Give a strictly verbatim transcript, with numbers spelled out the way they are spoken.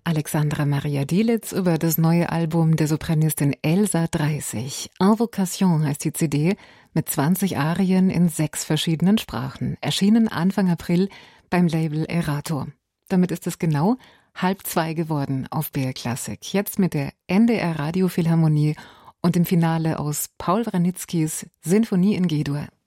Alexandra Maria Dieletz über das neue Album der Sopranistin Elsa dreißig. Invocation heißt die C D mit zwanzig Arien in sechs verschiedenen Sprachen. Erschienen Anfang April beim Label Erato. Damit ist es genau halb zwei geworden auf B R Classic. Jetzt mit der N D R Radiophilharmonie und dem Finale aus Paul Wranitzkys Sinfonie in G-Dur.